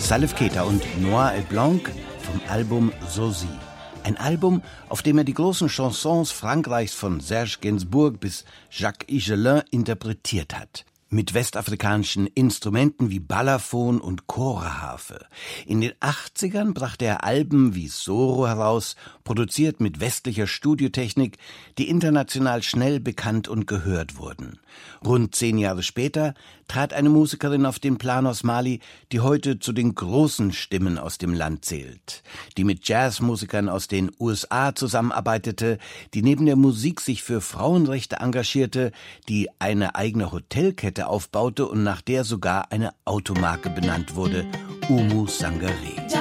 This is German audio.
Salif Keita und Noir et Blanc vom Album Sosie. Ein Album, auf dem er die großen Chansons Frankreichs von Serge Gainsbourg bis Jacques Higelin interpretiert hat. Mit westafrikanischen Instrumenten wie Balafon und Choraharfe. In den 80ern brachte er Alben wie Soro heraus, produziert mit westlicher Studiotechnik, die international schnell bekannt und gehört wurden. Rund 10 Jahre später trat eine Musikerin auf den Plan aus Mali, die heute zu den großen Stimmen aus dem Land zählt. Die mit Jazzmusikern aus den USA zusammenarbeitete, die neben der Musik sich für Frauenrechte engagierte, die eine eigene Hotelkette aufbaute und nach der sogar eine Automarke benannt wurde, Oumou Sangaré.